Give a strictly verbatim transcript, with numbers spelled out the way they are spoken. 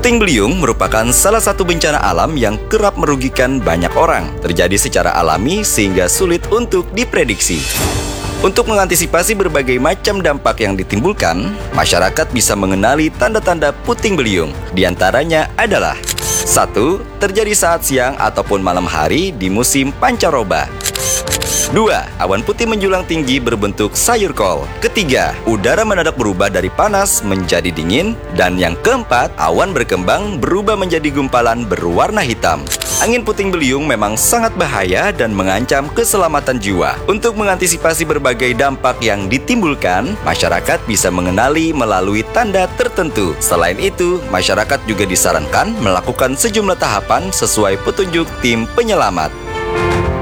Puting beliung merupakan salah satu bencana alam yang kerap merugikan banyak orang. Terjadi secara alami sehingga sulit untuk diprediksi. Untuk mengantisipasi berbagai macam dampak yang ditimbulkan, masyarakat bisa mengenali tanda-tanda puting beliung. Di antaranya adalah satu. Terjadi saat siang ataupun malam hari di musim pancaroba. Dua. Awan putih menjulang tinggi berbentuk sayur kol. Ketiga. Udara mendadak berubah dari panas menjadi dingin. Dan yang keempat, awan berkembang berubah menjadi gumpalan berwarna hitam. Angin puting beliung memang sangat bahaya dan mengancam keselamatan jiwa. Untuk mengantisipasi berbagai dampak yang ditimbulkan, masyarakat bisa mengenali melalui tanda tertentu. Selain itu, masyarakat juga disarankan melakukan sejumlah tahapan sesuai petunjuk tim penyelamat.